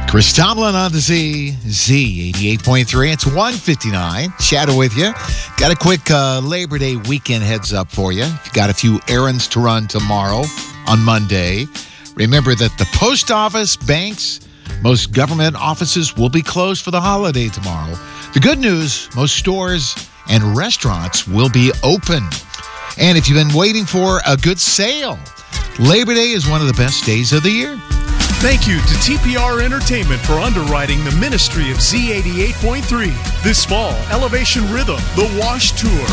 Chris Tomlin on the Z88.3. It's 1:59. Shadow with you. Got a quick Labor Day weekend heads up for you. If you got a few errands to run tomorrow on Monday, remember that the post office, banks, most government offices will be closed for the holiday tomorrow. The good news, most stores and restaurants will be open. And if you've been waiting for a good sale, Labor Day is one of the best days of the year. Thank you to TPR Entertainment for underwriting the ministry of Z88.3. This fall, Elevation Rhythm, The Wash Tour.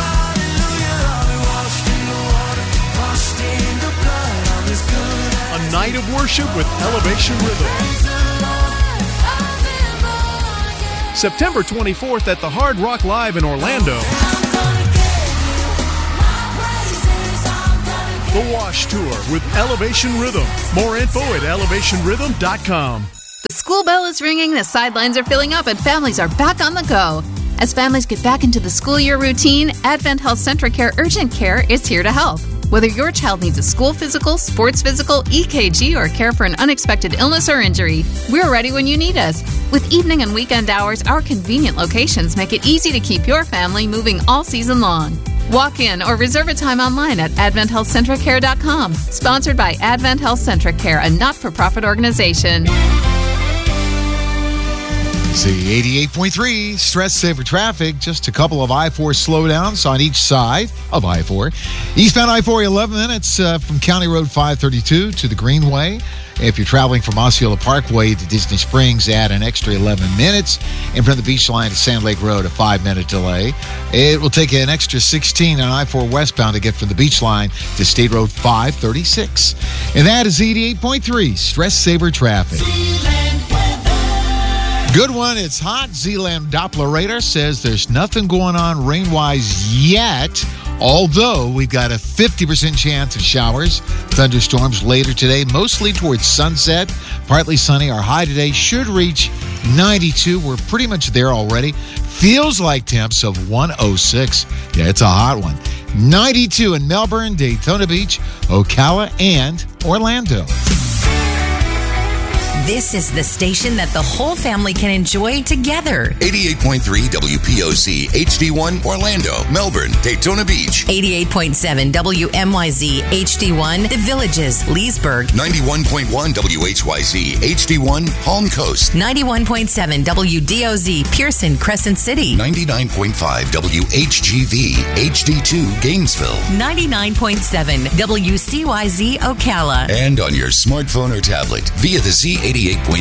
A night of worship with Elevation Rhythm. September 24th at the Hard Rock Live in Orlando. The Wash Tour with Elevation Rhythm. More info at elevationrhythm.com. The school bell is ringing, the sidelines are filling up, and families are back on the go. As families get back into the school year routine, Advent Health Centric Care Urgent Care is here to help. Whether your child needs a school physical, sports physical, EKG, or care for an unexpected illness or injury, we're ready when you need us. With evening and weekend hours, our convenient locations make it easy to keep your family moving all season long. Walk in or reserve a time online at AdventHealthCentricCare.com. Sponsored by Advent Health Centric Care, a not-for-profit organization. Z88.3, stress saver traffic. Just a couple of I-4 slowdowns on each side of I-4. Eastbound I-4, 11 minutes from County Road 532 to the Greenway. If you're traveling from Osceola Parkway to Disney Springs, add an extra 11 minutes. And from the beach line to Sand Lake Road, a 5-minute delay. It will take an extra 16 on I-4 westbound to get from the beach line to State Road 536. And that is Z88.3, stress saver traffic. Good one. It's hot. Zealand Doppler radar says there's nothing going on rain-wise yet, although we've got a 50% chance of showers, thunderstorms later today, mostly towards sunset. Partly sunny. Our high today should reach 92. We're pretty much there already. Feels like temps of 106. Yeah, it's a hot one. 92 in Melbourne, Daytona Beach, Ocala, and Orlando. This is the station that the whole family can enjoy together. 88.3 WPOC HD1 Orlando, Melbourne, Daytona Beach. 88.7 WMYZ HD1 The Villages, Leesburg. 91.1 WHYZ HD1 Palm Coast. 91.7 WDOZ Pearson, Crescent City. 99.5 WHGV HD2 Gainesville. 99.7 WCYZ Ocala. And on your smartphone or tablet via the Z88.3